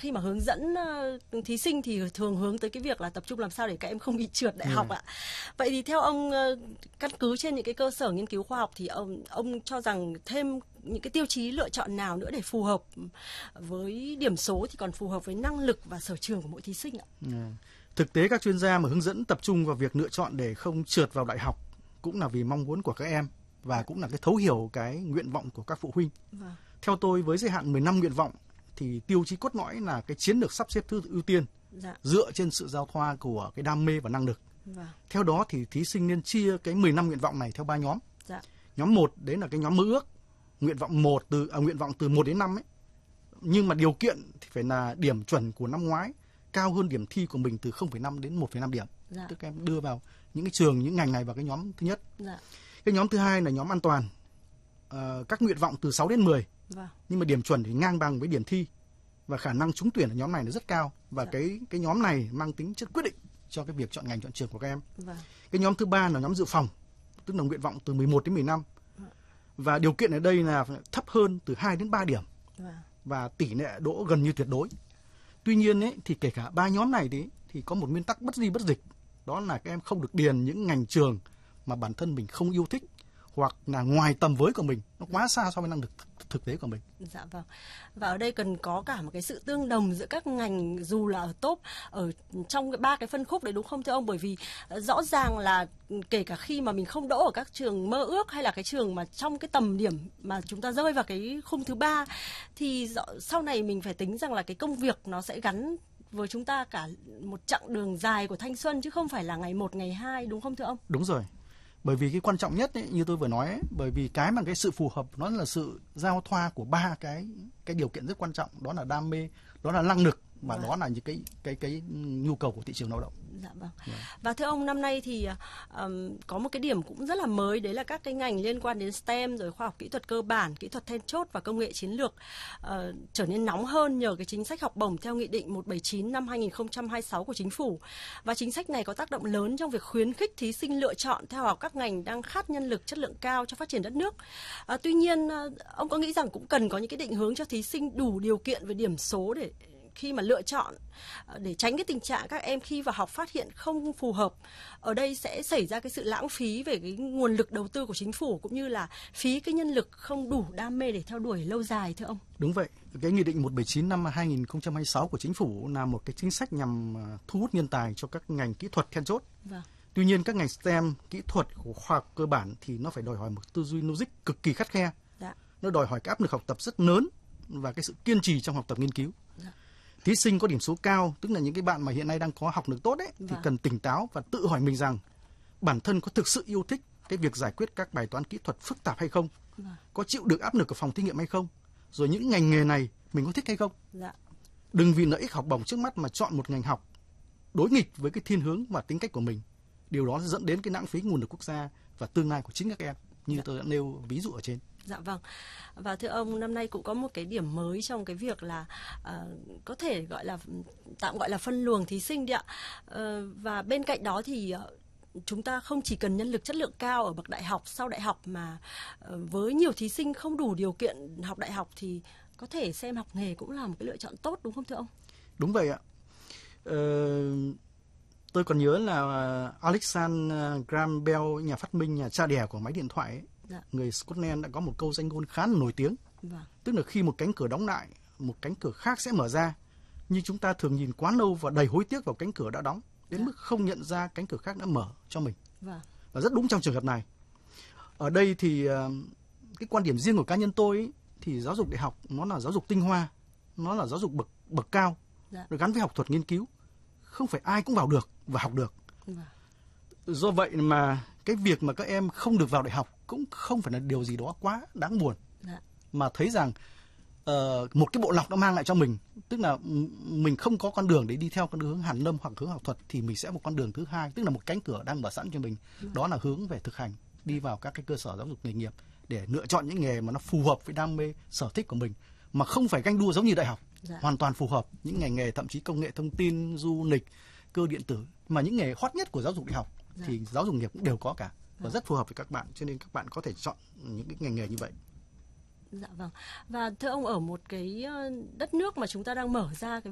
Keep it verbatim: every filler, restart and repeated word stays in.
khi mà hướng dẫn uh, thí sinh thì thường hướng tới cái việc là tập trung làm sao để các em không bị trượt đại ừ. học ạ. Vậy thì theo ông, uh, căn cứ trên những cái cơ sở nghiên cứu khoa học thì ông ông cho rằng thêm những cái tiêu chí lựa chọn nào nữa để phù hợp với điểm số thì còn phù hợp với năng lực và sở trường của mỗi thí sinh ạ? Ừ. Thực tế các chuyên gia mà hướng dẫn tập trung vào việc lựa chọn để không trượt vào đại học cũng là vì mong muốn của các em và cũng là cái thấu hiểu cái nguyện vọng của các phụ huynh. Vâng. Theo tôi, với giới hạn mười lăm nguyện vọng thì tiêu chí cốt lõi là cái chiến lược sắp xếp thứ ưu tiên dạ. dựa trên sự giao thoa của cái đam mê và năng lực. Vâng. Theo đó thì thí sinh nên chia cái mười lăm nguyện vọng này theo ba nhóm. Dạ. Nhóm một đấy là cái nhóm mơ ước, nguyện vọng một từ à, nguyện vọng từ một đến năm ấy. Nhưng mà điều kiện thì phải là điểm chuẩn của năm ngoái cao hơn điểm thi của mình từ không phẩy năm đến một phẩy năm điểm. Dạ. Tức em đưa vào những cái trường, những ngành này vào cái nhóm thứ nhất. Dạ. Cái nhóm thứ hai là nhóm an toàn. Uh, các nguyện vọng từ sáu đến mười. Vâng. Nhưng mà điểm chuẩn thì ngang bằng với điểm thi và khả năng trúng tuyển ở nhóm này là rất cao và dạ. cái cái nhóm này mang tính chất quyết định cho cái việc chọn ngành chọn trường của các em. Vâng. Cái nhóm thứ ba là nhóm dự phòng, tức là nguyện vọng từ mười một đến mười lăm. Vâng. Và điều kiện ở đây là thấp hơn từ hai đến ba điểm. Vâng. Và tỷ lệ đỗ gần như tuyệt đối. Tuy nhiên ấy, thì kể cả ba nhóm này thì, thì có một nguyên tắc bất di bất dịch, đó là các em không được điền những ngành trường mà bản thân mình không yêu thích hoặc là ngoài tầm với của mình, nó quá xa so với năng lực thực tế của mình. Dạ vâng. Và ở đây cần có cả một cái sự tương đồng giữa các ngành dù là ở top ở trong cái ba cái phân khúc đấy, đúng không thưa ông? Bởi vì rõ ràng là kể cả khi mà mình không đỗ ở các trường mơ ước hay là cái trường mà trong cái tầm điểm mà chúng ta rơi vào cái khung thứ ba thì sau này mình phải tính rằng là cái công việc nó sẽ gắn với chúng ta cả một chặng đường dài của thanh xuân chứ không phải là ngày một, ngày hai, đúng không thưa ông? Đúng rồi. Bởi vì cái quan trọng nhất ấy, như tôi vừa nói ấy, bởi vì cái mà cái sự phù hợp nó là sự giao thoa của ba cái cái điều kiện rất quan trọng, đó là đam mê, đó là năng lực và vâng. đó là những cái cái cái nhu cầu của thị trường lao động. Dạ vâng. Vâng. Và thưa ông, năm nay thì um, có một cái điểm cũng rất là mới, đấy là các cái ngành liên quan đến STEM rồi khoa học kỹ thuật cơ bản, kỹ thuật then chốt và công nghệ chiến lược uh, trở nên nóng hơn nhờ cái chính sách học bổng theo nghị định một trăm bảy mươi chín năm hai nghìn không trăm hai mươi sáu của chính phủ. Và chính sách này có tác động lớn trong việc khuyến khích thí sinh lựa chọn theo học các ngành đang khát nhân lực chất lượng cao cho phát triển đất nước. Uh, tuy nhiên uh, ông có nghĩ rằng cũng cần có những cái định hướng cho thí sinh đủ điều kiện về điểm số để khi mà lựa chọn, để tránh cái tình trạng các em khi vào học phát hiện không phù hợp. Ở đây sẽ xảy ra cái sự lãng phí về cái nguồn lực đầu tư của chính phủ cũng như là phí cái nhân lực không đủ đam mê để theo đuổi lâu dài, thưa ông. Đúng vậy. Cái nghị định một trăm bảy mươi chín năm hai nghìn không trăm hai mươi sáu của chính phủ là một cái chính sách nhằm thu hút nhân tài cho các ngành kỹ thuật then chốt. Vâng. Tuy nhiên các ngành STEM, kỹ thuật, khoa học cơ bản thì nó phải đòi hỏi một tư duy logic cực kỳ khắt khe. Dạ. Nó đòi hỏi cái áp lực học tập rất lớn và cái sự kiên trì trong học tập nghiên cứu. Dạ. Thí sinh có điểm số cao, tức là những cái bạn mà hiện nay đang có học lực tốt ấy, vâng. thì cần tỉnh táo và tự hỏi mình rằng bản thân có thực sự yêu thích cái việc giải quyết các bài toán kỹ thuật phức tạp hay không, vâng. có chịu được áp lực của phòng thí nghiệm hay không, rồi những ngành nghề này mình có thích hay không. Dạ. Đừng vì lợi ích học bổng trước mắt mà chọn một ngành học đối nghịch với cái thiên hướng và tính cách của mình. Điều đó sẽ dẫn đến cái lãng phí nguồn lực quốc gia và tương lai của chính các em, như dạ. tôi đã nêu ví dụ ở trên. Dạ vâng. Và thưa ông, năm nay cũng có một cái điểm mới trong cái việc là uh, có thể gọi là tạm gọi là phân luồng thí sinh đi ạ. Uh, và bên cạnh đó thì uh, chúng ta không chỉ cần nhân lực chất lượng cao ở bậc đại học, sau đại học mà uh, với nhiều thí sinh không đủ điều kiện học đại học thì có thể xem học nghề cũng là một cái lựa chọn tốt, đúng không thưa ông? Đúng vậy ạ. Uh, tôi còn nhớ là Alexander Graham Bell, nhà phát minh, nhà cha đẻ của máy điện thoại ấy, dạ. người Scotland đã có một câu danh ngôn khá là nổi tiếng. Vâng. Tức là khi một cánh cửa đóng lại, một cánh cửa khác sẽ mở ra. Nhưng chúng ta thường nhìn quá lâu và đầy hối tiếc vào cánh cửa đã đóng, đến dạ. mức không nhận ra cánh cửa khác đã mở cho mình. Vâng. Và rất đúng trong trường hợp này. Ở đây thì cái quan điểm riêng của cá nhân tôi ấy, thì giáo dục đại học nó là giáo dục tinh hoa, nó là giáo dục bậc bậc cao, dạ. rồi gắn với học thuật nghiên cứu. Không phải ai cũng vào được và học được. Vâng. Do vậy mà cái việc mà các em không được vào đại học cũng không phải là điều gì đó quá đáng buồn. Dạ. Mà thấy rằng uh, một cái bộ lọc nó mang lại cho mình, tức là mình không có con đường để đi theo con hướng hàn lâm hoặc hướng học thuật, thì mình sẽ một con đường thứ hai, tức là một cánh cửa đang mở sẵn cho mình. Dạ. Đó là hướng về thực hành, đi vào các cái cơ sở giáo dục nghề nghiệp để lựa chọn những nghề mà nó phù hợp với đam mê, sở thích của mình, mà không phải ganh đua giống như đại học. Dạ. Hoàn toàn phù hợp những ngành nghề thậm chí công nghệ thông tin, du lịch, cơ điện tử, mà những nghề hot nhất của giáo dục đại học. Dạ. Thì giáo dục nghiệp cũng đều có cả và dạ. rất phù hợp với các bạn, cho nên các bạn có thể chọn những cái ngành nghề như vậy. Dạ vâng. Và thưa ông, ở một cái đất nước mà chúng ta đang mở ra cái